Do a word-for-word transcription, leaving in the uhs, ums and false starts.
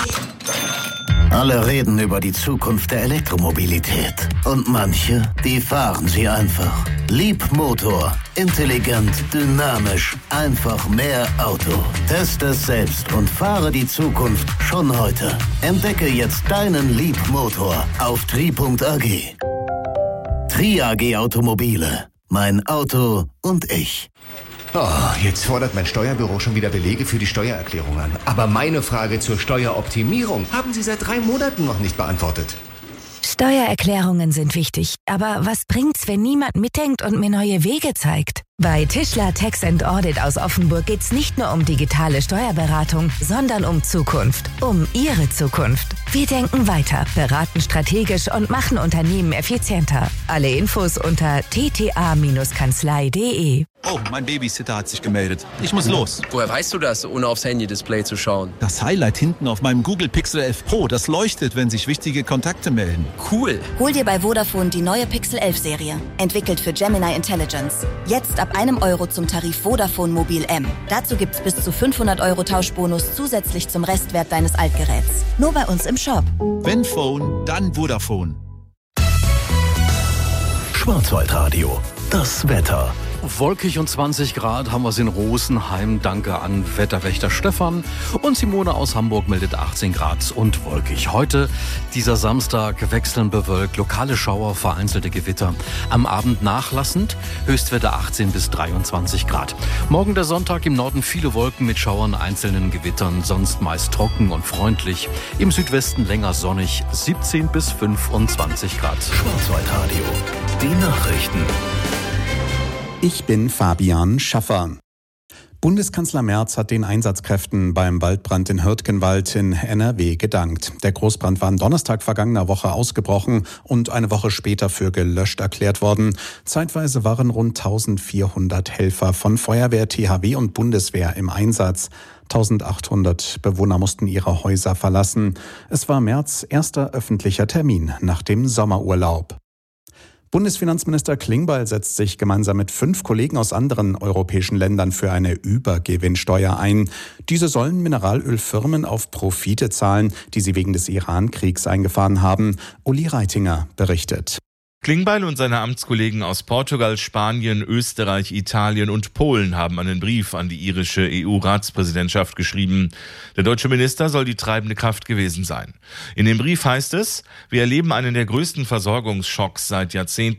Alle reden über die Zukunft der Elektromobilität. Und manche, die fahren sie einfach. Leapmotor. Intelligent, dynamisch, einfach mehr Auto. Teste es selbst und fahre die Zukunft schon heute. Entdecke jetzt deinen Leapmotor auf tri punkt a g. Tri A G Automobile. Mein Auto und ich. Oh, jetzt fordert mein Steuerbüro schon wieder Belege für die Steuererklärung an. Aber meine Frage zur Steueroptimierung haben Sie seit drei Monaten noch nicht beantwortet. Steuererklärungen sind wichtig, aber was bringt's, wenn niemand mitdenkt und mir neue Wege zeigt? Bei Tischler Tax and Audit aus Offenburg geht's nicht nur um digitale Steuerberatung, sondern um Zukunft. Um Ihre Zukunft. Wir denken weiter, beraten strategisch und machen Unternehmen effizienter. Alle Infos unter t t a Kanzlei punkt d e. Oh, mein Babysitter hat sich gemeldet. Ich muss los. Woher weißt du das, ohne aufs Handy-Display zu schauen? Das Highlight hinten auf meinem Google Pixel elf Pro, das leuchtet, wenn sich wichtige Kontakte melden. Cool. Hol dir bei Vodafone die neue Pixel elf Serie. Entwickelt für Gemini Intelligence. Jetzt ab einem Euro zum Tarif Vodafone Mobil M. Dazu gibt's bis zu fünfhundert Euro Tauschbonus zusätzlich zum Restwert deines Altgeräts. Nur bei uns im Shop. Wenn Phone, dann Vodafone. Schwarzwaldradio. Das Wetter. Wolkig und zwanzig Grad haben wir es in Rosenheim. Danke an Wetterwächter Stefan. Und Simone aus Hamburg meldet achtzehn Grad und wolkig. Heute, dieser Samstag, wechseln bewölkt, lokale Schauer, vereinzelte Gewitter. Am Abend nachlassend, Höchstwerte achtzehn bis dreiundzwanzig Grad. Morgen der Sonntag, im Norden viele Wolken mit Schauern, einzelnen Gewittern, sonst meist trocken und freundlich. Im Südwesten länger sonnig, siebzehn bis fünfundzwanzig Grad. Schwarzwaldradio. Die Nachrichten. Ich bin Fabian Schaffer. Bundeskanzler Merz hat den Einsatzkräften beim Waldbrand in Hürtgenwald in N R W gedankt. Der Großbrand war am Donnerstag vergangener Woche ausgebrochen und eine Woche später für gelöscht erklärt worden. Zeitweise waren rund eintausendvierhundert Helfer von Feuerwehr, T H W und Bundeswehr im Einsatz. eintausendachthundert Bewohner mussten ihre Häuser verlassen. Es war Merz' erster öffentlicher Termin nach dem Sommerurlaub. Bundesfinanzminister Klingbeil setzt sich gemeinsam mit fünf Kollegen aus anderen europäischen Ländern für eine Übergewinnsteuer ein. Diese sollen Mineralölfirmen auf Profite zahlen, die sie wegen des Iran-Kriegs eingefahren haben. Uli Reitinger berichtet. Klingbeil und seine Amtskollegen aus Portugal, Spanien, Österreich, Italien und Polen haben einen Brief an die irische E U-Ratspräsidentschaft geschrieben. Der deutsche Minister soll die treibende Kraft gewesen sein. In dem Brief heißt es: Wir erleben einen der größten Versorgungsschocks seit Jahrzehnten.